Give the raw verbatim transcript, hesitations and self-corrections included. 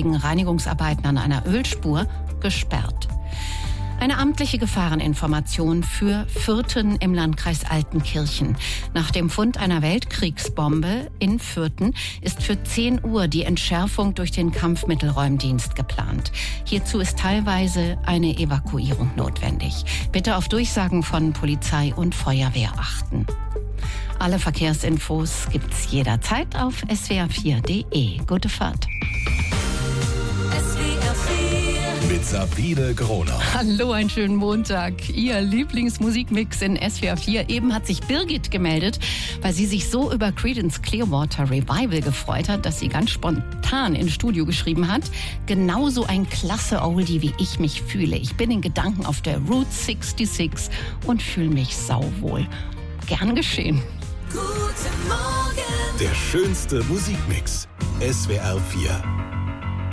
wegen Reinigungsarbeiten an einer Ölspur gesperrt. Eine amtliche Gefahreninformation für Fürthen im Landkreis Altenkirchen. Nach dem Fund einer Weltkriegsbombe in Fürthen ist für zehn Uhr die Entschärfung durch den Kampfmittelräumdienst geplant. Hierzu ist teilweise eine Evakuierung notwendig. Bitte auf Durchsagen von Polizei und Feuerwehr achten. Alle Verkehrsinfos gibt's jederzeit auf s w r vier punkt de. Gute Fahrt. Mit Sabine Groner. Hallo, einen schönen Montag. Ihr Lieblingsmusikmix in S W R vier. Eben hat sich Birgit gemeldet, weil sie sich so über Creedence Clearwater Revival gefreut hat, dass sie ganz spontan ins Studio geschrieben hat. Genauso ein klasse Oldie, wie ich mich fühle. Ich bin in Gedanken auf der Route sechsundsechzig und fühle mich sauwohl. Gern geschehen. Guten Morgen. Der schönste Musikmix. S W R vier.